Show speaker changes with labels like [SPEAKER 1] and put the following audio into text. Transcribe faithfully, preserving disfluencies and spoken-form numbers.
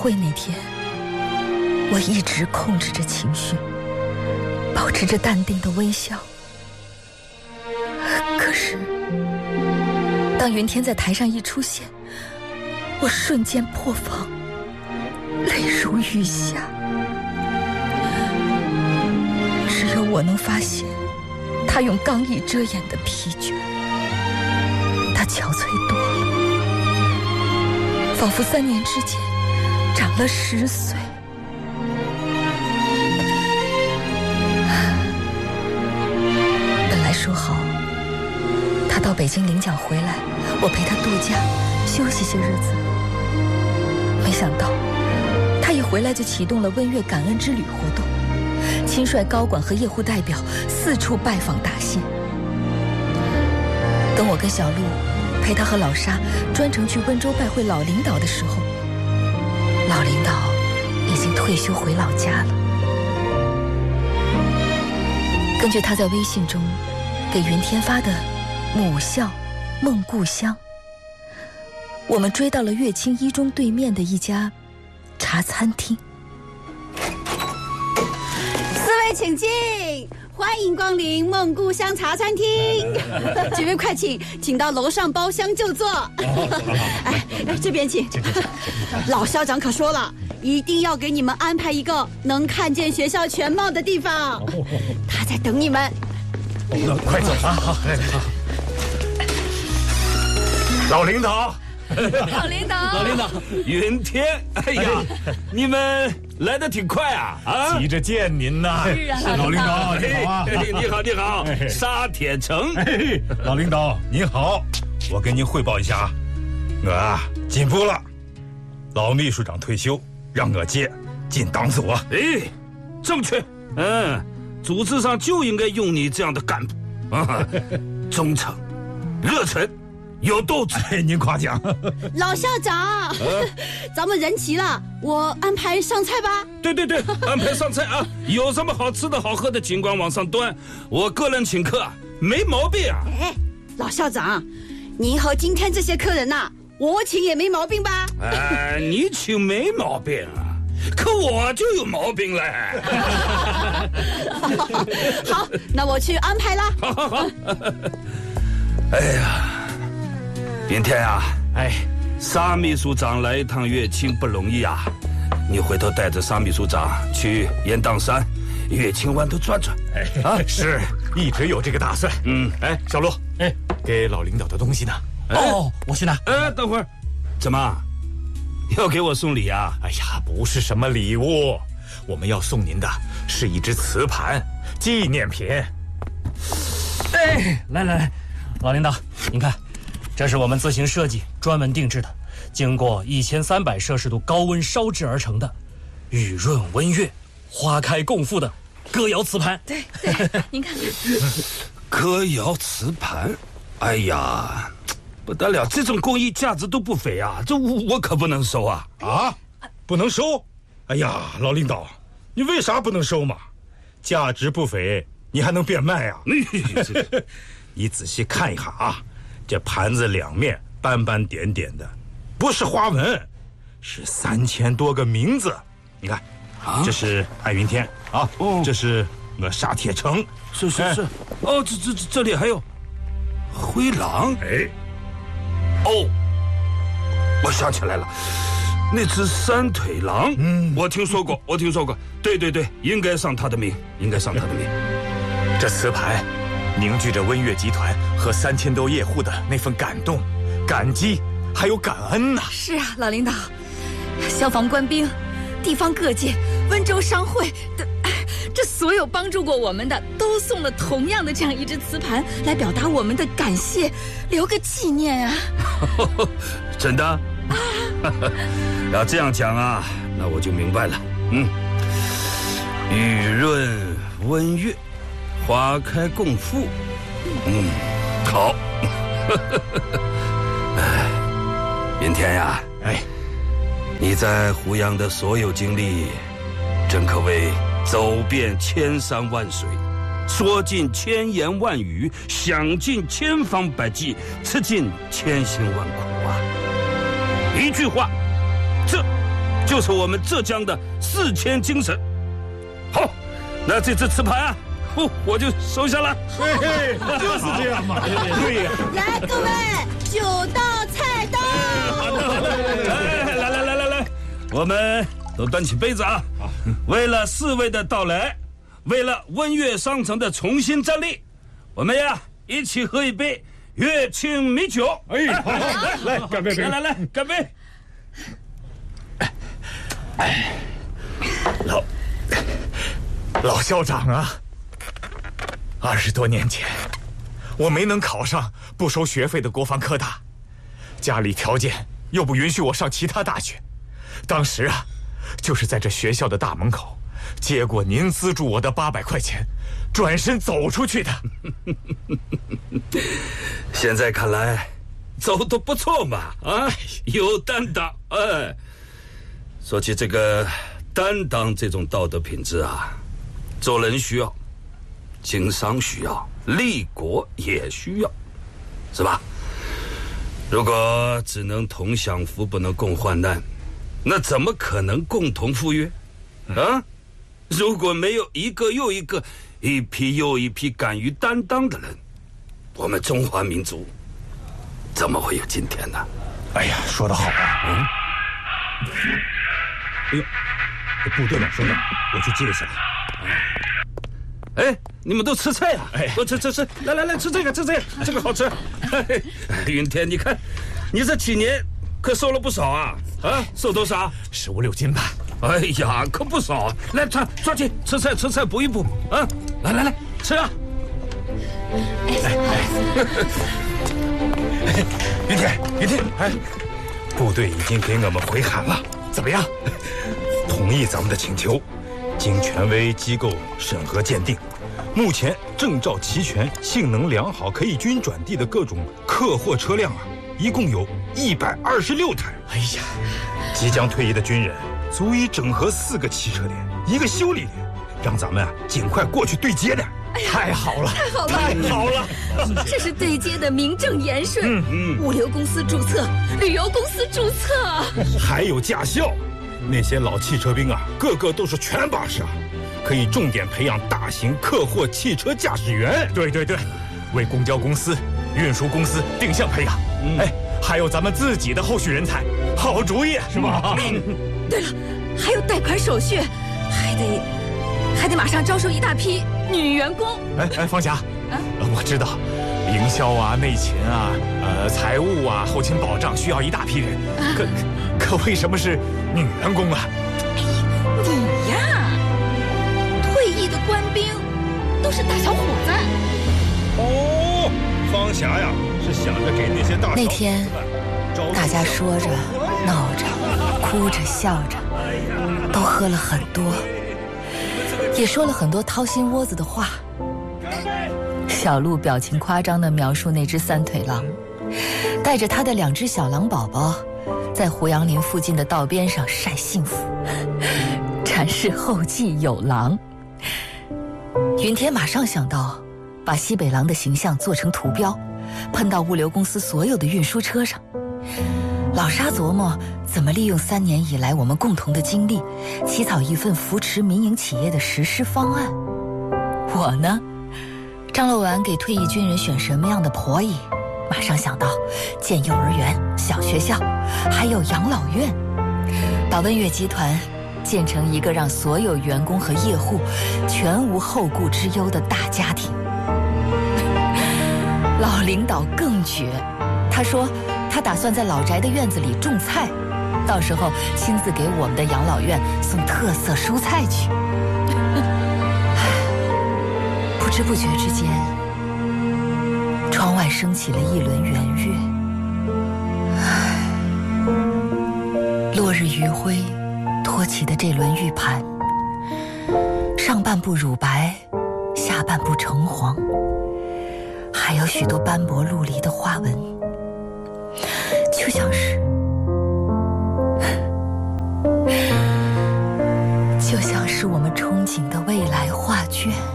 [SPEAKER 1] 会那天，我一直控制着情绪，保持着淡定的微笑。可是当云天在台上一出现，我瞬间破防，泪如雨下。只有我能发现他用刚毅遮掩的疲倦，他憔悴多了，仿佛三年之间长了十岁。本来说好他到北京领奖回来，我陪他度假休息些日子，没想到他一回来就启动了温越感恩之旅活动，亲率高管和业户代表四处拜访大县。等我跟小陆陪他和老沙专程去温州拜会老领导的时候，老领导已经退休回老家了。根据他在微信中给云天发的母校梦故乡，我们追到了乐清一中对面的一家茶餐厅。
[SPEAKER 2] 四位请进，欢迎光临梦故乡茶餐厅。几位快请，请到楼上包厢就坐。哎，这边请。老校长可说了，一定要给你们安排一个能看见学校全貌的地方，他在等你们。
[SPEAKER 3] 快走啊！好，来来好。老领导。
[SPEAKER 1] 老领导，
[SPEAKER 4] 老领导，云天，哎呀，你们来得挺快啊！啊，
[SPEAKER 3] 急着见您呐。
[SPEAKER 1] 是啊，
[SPEAKER 3] 老领导你好啊！
[SPEAKER 4] 你好，你好，沙铁城。
[SPEAKER 3] 老领导您好，我跟您汇报一下啊，我啊进步了，老秘书长退休，让我接进党组啊。
[SPEAKER 4] 哎，正确，嗯，组织上就应该用你这样的干部啊，忠诚、热忱。有斗志。
[SPEAKER 3] 哎，您夸奖。
[SPEAKER 2] 老校长，咱们人齐了，我安排上菜吧。
[SPEAKER 4] 对对对，安排上菜啊！有什么好吃的好喝的，尽管往上端，我个人请客，没毛病啊。
[SPEAKER 2] 哎，老校长，您和今天这些客人呐、啊，我请也没毛病吧？
[SPEAKER 4] 哎，你请没毛病啊，可我就有毛病了。
[SPEAKER 2] 好，那我去安排啦。
[SPEAKER 4] 好好好。哎呀。云天啊，哎，沙秘书长来一趟乐清不容易啊，你回头带着沙秘书长去雁荡山、乐清湾都转转。
[SPEAKER 3] 哎，啊，是一直有这个打算。嗯，哎，小陆，哎，给老领导的东西呢？
[SPEAKER 5] 哦，我去拿。
[SPEAKER 4] 哎，等会儿，怎么要给我送礼啊？
[SPEAKER 3] 哎呀，不是什么礼物，我们要送您的是一只瓷盘，纪念品。
[SPEAKER 5] 哎，来来来，老领导，您看。这是我们自行设计、专门定制的，经过一千三百摄氏度高温烧制而成的，雨润温悦、花开共富的歌谣瓷盘。
[SPEAKER 1] 对对，您看，
[SPEAKER 4] 歌谣瓷盘，哎呀，不得了，这种工艺价值都不菲啊，这我我可不能收啊！
[SPEAKER 3] 啊，不能收？哎呀，老领导，你为啥不能收嘛？价值不菲，你还能变卖啊？你仔细看一下啊。这盘子两面斑斑点点的，不是花纹，是三千多个名字。你看，啊、这是艾云天啊，哦，这是我沙铁城，
[SPEAKER 4] 是是是，哎、哦，这这这里还有灰狼，
[SPEAKER 3] 哎，
[SPEAKER 4] 哦，我想起来了，那只三腿狼，嗯，我听说过，我听说过，对对对，应该上他的名，应该上他的名。
[SPEAKER 3] 这瓷盘。凝聚着温越集团和三千多业户的那份感动、感激，还有感恩呐、啊！
[SPEAKER 1] 是啊，老领导，消防官兵、地方各界、温州商会的，这所有帮助过我们的，都送了同样的这样一只瓷盘，来表达我们的感谢，留个纪念啊！
[SPEAKER 4] 真的？啊、要这样讲啊，那我就明白了。嗯，雨润温越。花开共富，嗯，好。哎，云天呀，哎，你在湖阳的所有经历，真可谓走遍千山万水，说尽千言万语，想尽千方百计，吃尽千辛万苦啊！一句话，这就是我们浙江的四千精神。好，那这次吃盘啊，我就收下了。
[SPEAKER 3] 嘿嘿，就是这样嘛。对呀。
[SPEAKER 2] 来，各位，九道菜到。
[SPEAKER 4] 来来来来来来，我们都端起杯子啊！为了四位的到来，为了温粤商城的重新站立，我们呀一起喝一杯粤庆米酒。
[SPEAKER 3] 哎，好，来来干杯！
[SPEAKER 4] 来来来，干杯！
[SPEAKER 6] 哎，老老校长啊，二十多年前，我没能考上不收学费的国防科大，家里条件又不允许我上其他大学，当时啊，就是在这学校的大门口接过您资助我的八百块钱，转身走出去的。
[SPEAKER 4] 现在看来，走得不错嘛，啊，有担当。哎，说起这个担当这种道德品质啊，做人需要，经商需要，立国也需要，是吧？如果只能同享福，不能共患难，那怎么可能共同富裕啊？如果没有一个又一个、一批又一批敢于担当的人，我们中华民族怎么会有今天呢？
[SPEAKER 6] 哎呀，说得好啊！
[SPEAKER 3] 嗯。哎呦，部队长说的，我去接一下。
[SPEAKER 4] 哎，你们都吃菜呀、啊？
[SPEAKER 6] 哎，
[SPEAKER 4] 我吃吃吃，来来来，吃这个，吃这个，这个好吃。云天，你看，你这几年可瘦了不少啊！啊，瘦多少？
[SPEAKER 6] 十五六斤吧。
[SPEAKER 4] 哎呀，可不少。来，抓抓紧吃菜，吃菜补一补啊！来来来，吃啊！
[SPEAKER 6] 哎哎，云天，云天，哎，
[SPEAKER 3] 部队已经给我们回函了，
[SPEAKER 6] 怎么样？
[SPEAKER 3] 同意咱们的请求，经权威机构审核鉴定，目前证照齐全、性能良好、可以军转地的各种客货车辆啊，一共有一百二十六台。
[SPEAKER 6] 哎呀，
[SPEAKER 3] 即将退役的军人足以整合四个汽车连、一个修理连，让咱们啊尽快过去对接的。
[SPEAKER 6] 太好了，
[SPEAKER 1] 太好了，
[SPEAKER 6] 太好了！
[SPEAKER 1] 这是对接的名正言顺。嗯嗯，物流公司注册，旅游公司注册，
[SPEAKER 3] 还有驾校。那些老汽车兵啊，个个都是全把式啊，可以重点培养大型客货汽车驾驶员。
[SPEAKER 6] 对对对，为公交公司、运输公司定向培养。嗯、哎，还有咱们自己的后续人才，好主意，是吧？
[SPEAKER 1] 嗯、对了，还有贷款手续，还得还得马上招收一大批女员工。
[SPEAKER 6] 哎哎，方霞，啊，我知道，营销啊、内勤啊、呃、财务啊、后勤保障需要一大批人，啊、可可为什么是女员工啊？
[SPEAKER 1] 哎呀，你呀，退役的官兵都是大小伙子。
[SPEAKER 3] 哦，方霞呀，是想着给那些大
[SPEAKER 1] 那天，大家说着、闹着、哭着、笑着，都喝了很多。也说了很多掏心窝子的话。小鹿表情夸张地描述那只三腿狼，带着他的两只小狼宝宝，在胡杨林附近的道边上晒幸福，展示后继有狼。云天马上想到，把西北狼的形象做成图标，喷到物流公司所有的运输车上。老沙琢磨怎么利用三年以来我们共同的经历，起草一份扶持民营企业的实施方案。我呢，张罗完给退役军人选什么样的婆姨，马上想到建幼儿园、小学校，还有养老院，把温悦集团建成一个让所有员工和业户全无后顾之忧的大家庭。老领导更绝，他说他打算在老宅的院子里种菜，到时候亲自给我们的养老院送特色蔬菜去。不知不觉之间，窗外升起了一轮圆月。唉，落日余晖托起的这轮玉盘，上半部乳白，下半部橙黄，还有许多斑驳陆离的花纹，就像是就像是我们憧憬的未来画卷。